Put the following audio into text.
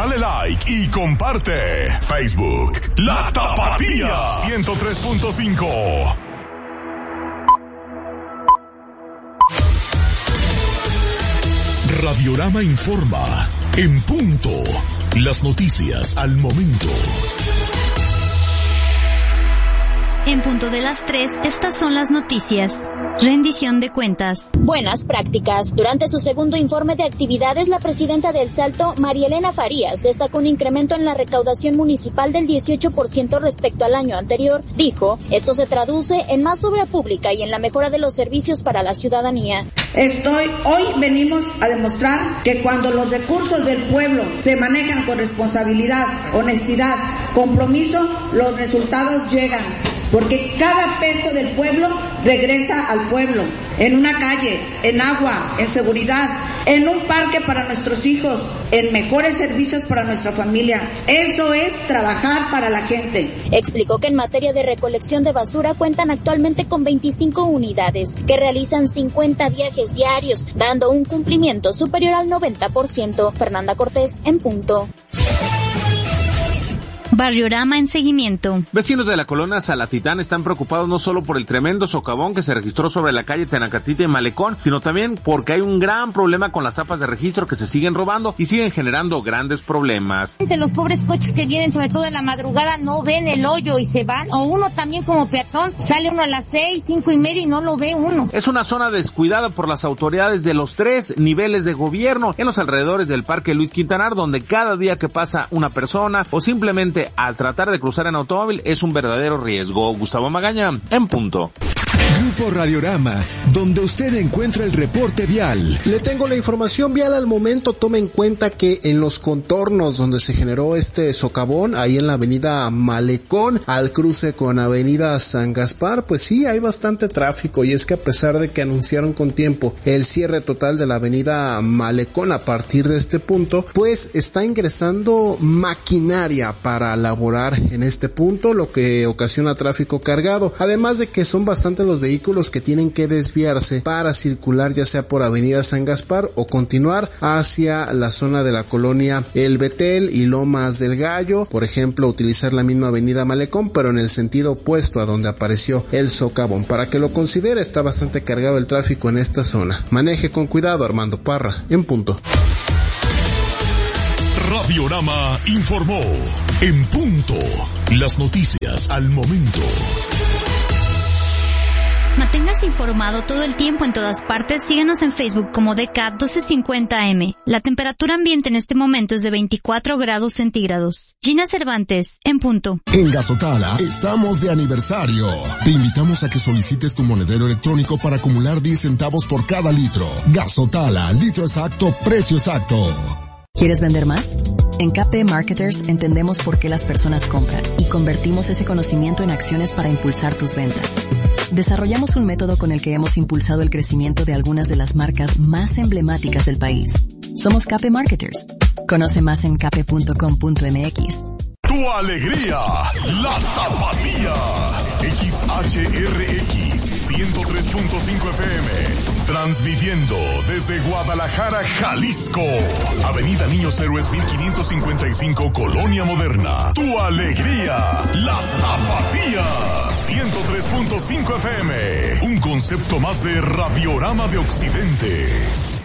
Dale like y comparte. Facebook, La Tapatía 103.5. Radiorama informa. En punto. Las noticias al momento. En punto de las 3, estas son las noticias. Rendición de cuentas. Buenas prácticas. Durante su segundo informe de actividades, la presidenta de El Salto, María Elena Farías, destacó un incremento en la recaudación municipal del 18% respecto al año anterior. Dijo, esto se traduce en más obra pública y en la mejora de los servicios para la ciudadanía. Hoy venimos a demostrar que cuando los recursos del pueblo se manejan con responsabilidad, honestidad, compromiso, los resultados llegan. Porque cada peso del pueblo regresa al pueblo, en una calle, en agua, en seguridad, en un parque para nuestros hijos, en mejores servicios para nuestra familia. Eso es trabajar para la gente. Explicó que en materia de recolección de basura cuentan actualmente con 25 unidades que realizan 50 viajes diarios, dando un cumplimiento superior al 90%. Fernanda Cortés, en punto. Barriorama en seguimiento. Vecinos de la colonia Salatitán están preocupados no solo por el tremendo socavón que se registró sobre la calle Tenacatita y Malecón, sino también porque hay un gran problema con las tapas de registro que se siguen robando y siguen generando grandes problemas. Los pobres coches que vienen, sobre todo en la madrugada, no ven el hoyo y se van, o uno también como peatón, sale uno a las 6, 5:30 y no lo ve uno. Es una zona descuidada por las autoridades de los 3 niveles de gobierno en los alrededores del Parque Luis Quintanar, donde cada día que pasa una persona o simplemente al tratar de cruzar en automóvil es un verdadero riesgo. Gustavo Magaña, en punto. Grupo Radiorama, donde usted encuentra el reporte vial. Le tengo la información vial al momento. Tome en cuenta que en los contornos donde se generó este socavón, ahí en la avenida Malecón, al cruce con avenida San Gaspar, pues sí, hay bastante tráfico, y es que a pesar de que anunciaron con tiempo el cierre total de la avenida Malecón a partir de este punto, pues está ingresando maquinaria para laborar en este punto, lo que ocasiona tráfico cargado, además de que son bastante los vehículos que tienen que desviarse para circular ya sea por avenida San Gaspar o continuar hacia la zona de la colonia El Betel y Lomas del Gallo, por ejemplo utilizar la misma avenida Malecón pero en el sentido opuesto a donde apareció el socavón. Para que lo considere, está bastante cargado el tráfico en esta zona. Maneje con cuidado. Armando Parra, en punto. Radiorama informó. En punto. Las noticias al momento. Manténgase informado todo el tiempo en todas partes. Síguenos en Facebook como DCAT 1250M. La temperatura ambiente en este momento es de 24 grados centígrados. Gina Cervantes, en punto. En Gasotala estamos de aniversario. Te invitamos a que solicites tu monedero electrónico para acumular 10 centavos por cada litro. Gasotala, litro exacto, precio exacto. ¿Quieres vender más? En KP Marketers entendemos por qué las personas compran y convertimos ese conocimiento en acciones para impulsar tus ventas. Desarrollamos un método con el que hemos impulsado el crecimiento de algunas de las marcas más emblemáticas del país. Somos KP Marketers. Conoce más en kp.com.mx. Tu alegría, La Tapatía. XHRX 103.5 FM. Transmitiendo desde Guadalajara, Jalisco. Avenida Niños Héroes 1555, Colonia Moderna. Tu alegría, La Tapatía. 103.5 FM. Un concepto más de Radiorama de Occidente.